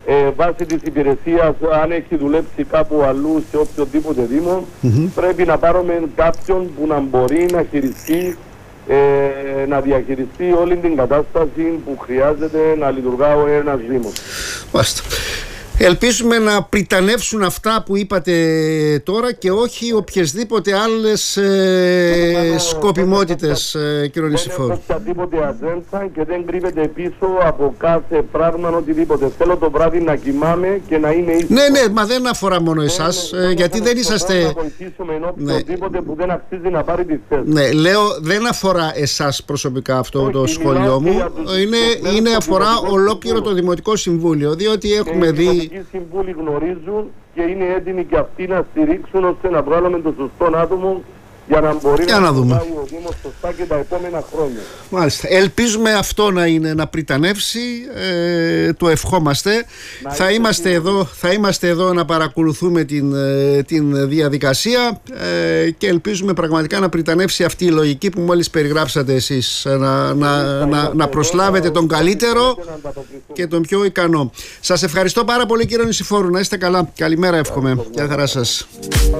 βάσει της υπηρεσίας, αν έχει δουλέψει κάπου αλλού σε οποιοδήποτε δήμο, πρέπει να πάρουμε κάποιον που να μπορεί να χειριστεί, να διαχειριστεί όλη την κατάσταση που χρειάζεται να λειτουργά ο ένας δήμος. Μάλιστα. Ελπίζουμε να πριτανεύσουν αυτά που είπατε τώρα και όχι οποιασδήποτε άλλες σκοπιμότητες, κύριο Νησιφόρου. Δεν έχω οποιαδήποτε ατζέντα και δεν κρύβεται πίσω από κάθε πράγμα οτιδήποτε. Θέλω το βράδυ να κοιμάμαι και να είμαι ήσυχος. Ναι, μα δεν αφορά μόνο εσάς, γιατί δεν είσαστε... Να βοηθήσουμε οποιοδήποτε που δεν αξίζει να πάρει τη θέση. Ναι, λέω δεν αφορά εσάς προσωπικά αυτό το σχόλιο μου. Είναι αφορά ολόκληρο το Δημοτικό Συμβούλιο, διότι έχουμε δει... Οι συμβούλοι γνωρίζουν και είναι έτοιμοι και αυτοί να στηρίξουν ώστε να βγάλουμε τον σωστό άτομο για να μπορεί να δούμε ο Δήμος σωστά και τα επόμενα χρόνια. Μάλιστα. Ελπίζουμε αυτό να πριτανεύσει, το ευχόμαστε. Θα είμαστε εδώ να παρακολουθούμε την διαδικασία και ελπίζουμε πραγματικά να πριτανεύσει αυτή η λογική που μόλις περιγράψατε εσείς, να προσλάβετε τον καλύτερο και τον πιο ικανό. Σας ευχαριστώ πάρα πολύ, κύριε Νησιφόρου. Να είστε καλά. Καλημέρα εύχομαι. Γεια χαρά σας.